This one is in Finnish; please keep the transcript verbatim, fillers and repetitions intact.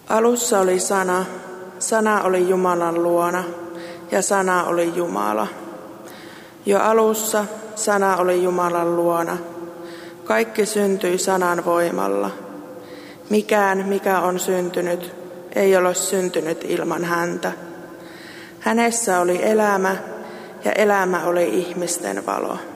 Alussa oli sana, sana oli Jumalan luona, ja sana oli Jumala. Jo alussa sana oli Jumalan luona. Kaikki syntyi sanan voimalla. Mikään, mikä on syntynyt, ei ole syntynyt ilman häntä. Hänessä oli elämä, ja elämä oli ihmisten valo.